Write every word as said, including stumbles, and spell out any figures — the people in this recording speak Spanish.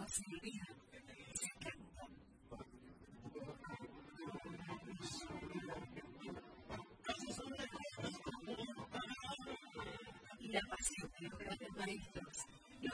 facilidad se canta. Y la pasión de los grandes maestros